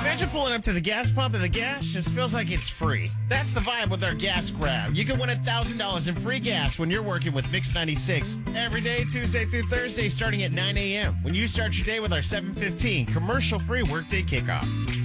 Imagine pulling up to the gas pump and the gas just feels like it's free. That's the vibe with our gas grab. You can win $1,000 in free gas when you're working with Mix 96 every day, Tuesday through Thursday, starting at 9 a.m. when you start your day with our 7:15 commercial-free workday kickoff.